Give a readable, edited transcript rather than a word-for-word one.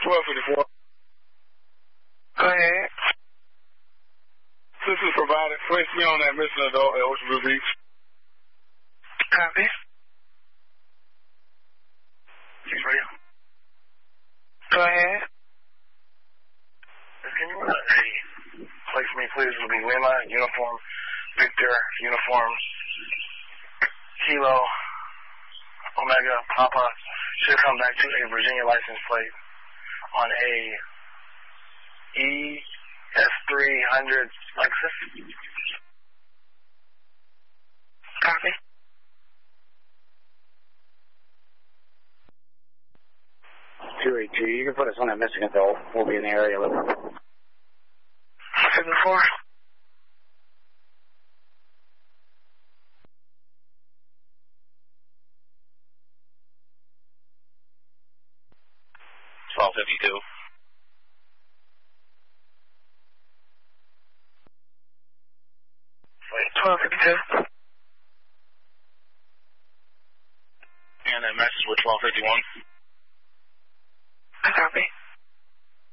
1254. Go ahead. This is provided. Place me on that missing adult at Ocean View Beach. Copy. She's ready. Go ahead. Can you place me, please? It'll be Lima, uniform, Victor, uniform, Kilo, Omega, Papa. Should come back to a Virginia license plate on a ES300 Lexus. Copy. You can put us on that missing adult. We'll be in the area with it. 74. $12.52. Wait, 1252. And that message with 1251. I copy.